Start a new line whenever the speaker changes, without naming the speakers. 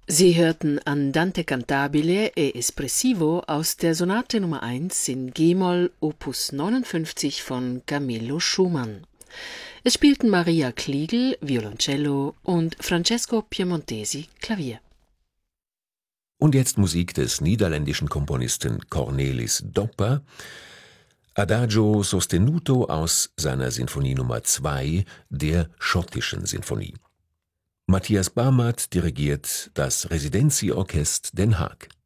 Sie hörten Andante cantabile e espressivo aus der Sonate Nummer 1 in G-Moll Opus 59 von Camillo Schumann. Es spielten Maria Kliegl, Violoncello und Francesco Piemontesi, Klavier.
Und jetzt Musik des niederländischen Komponisten Cornelis Dopper, Adagio sostenuto aus seiner Sinfonie Nummer 2, der schottischen Sinfonie. Matthias Barmert dirigiert das Residenzi-Orchest Den Haag.